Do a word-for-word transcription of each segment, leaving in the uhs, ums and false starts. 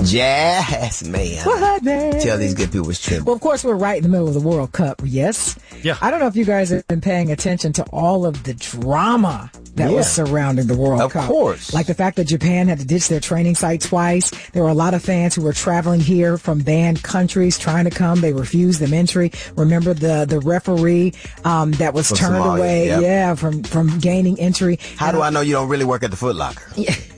Yes, man. What, man? Tell these good people it's true. Well, of course, we're right in the middle of the World Cup. Yes. Yeah. I don't know if you guys have been paying attention to all of the drama that Yeah. was surrounding the World Of Cup. course. Like the fact that Japan had to ditch their training site twice. There were a lot of fans who were traveling here from banned countries trying to come. They refused them entry. Remember the, the referee um, that was From turned Somalia, away yep. yeah, from, from gaining entry. How do I know you don't really work at the Foot Locker?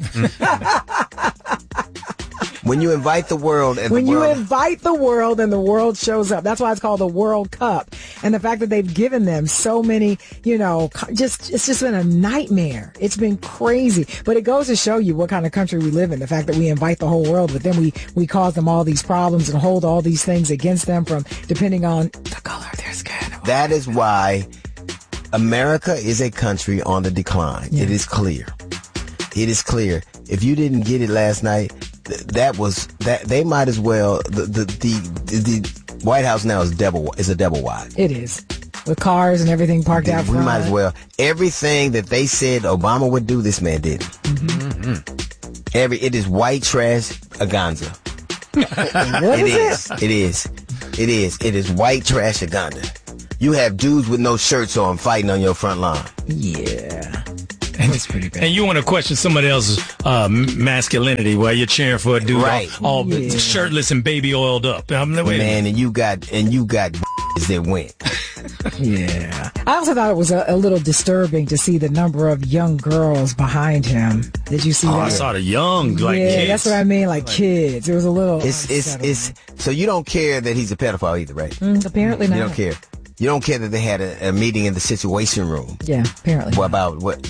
When you invite the world and When the you world... invite the world and the world shows up. That's why it's called the World Cup. And the fact that they've given them so many, you know, co- just, it's just been a nightmare. It's been crazy. But it goes to show you what kind of country we live in. The fact that we invite the whole world, but then we, we cause them all these problems and hold all these things against them from depending on the color of their skin. That is why America is a country on the decline. Yeah. It is clear. It is clear. If you didn't get it last night, th- that was that they might as well. The the the, the White House now is double is a double wide. It is. With cars and everything parked out We front. might as well. Everything that they said Obama would do, this man did. Mm-hmm. Every it is white trash aganza. What It is is. It is. It is. It is white trash aganza. You have dudes with no shirts on fighting on your front lawn. it? Yeah. And, It's pretty bad. and you want to question somebody else's uh, masculinity while you're cheering for a dude Right. all, all Yeah. shirtless and baby oiled up. I'm like, wait a minute. Man, and you got and you got that went. Yeah. I also thought it was a, a little disturbing to see the number of young girls behind him. Did you see Oh, that? I saw the young, like, yeah, kids. that's what I mean, like kids. It was a little It's it's unsettling. it's so you don't care that he's a pedophile either, right? Mm, apparently not. You don't care. You don't care that they had a, a meeting in the Situation Room Yeah, apparently. about what